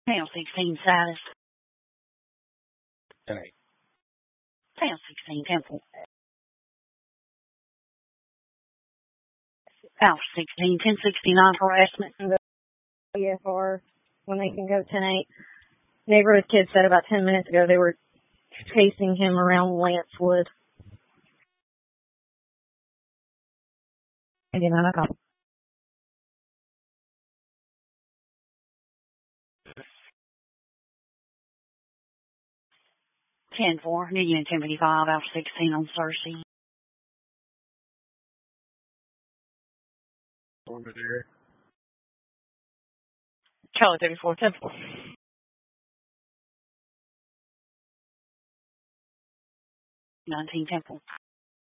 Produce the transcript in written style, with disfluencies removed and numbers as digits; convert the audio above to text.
Pound 16 Silas. Tonight. Pound 16 Temple. Alpha 16 1069 harassment. EFR when they can go tonight. Neighborhood kids said about 10 minutes ago they were chasing him around Lancewood. $89. 10-4, New Unit 1055, Alpha 16 on Cersei. Over there. Charlie 34 Temple. 19 Temple.